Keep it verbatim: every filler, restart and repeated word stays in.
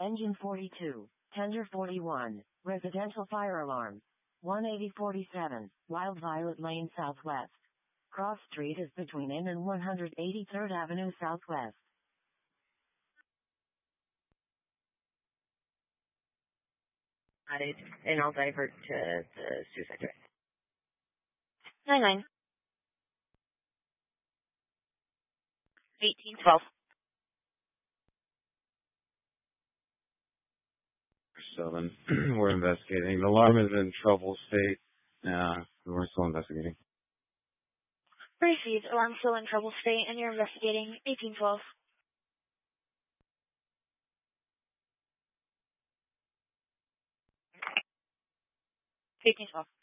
Engine forty-two, Tender forty-one, Residential Fire Alarm. one eighty forty-seven, Wild Violet Lane Southwest. Cross Street is between N and one hundred eighty-third Avenue Southwest. Got it. And I'll divert to the suicide drive. nine nine. eighteen twelve. Seven. We're investigating. The alarm is in trouble state. Uh, we're still investigating. Received. Alarm still in trouble state, and you're investigating. eighteen twelve. eighteen twelve.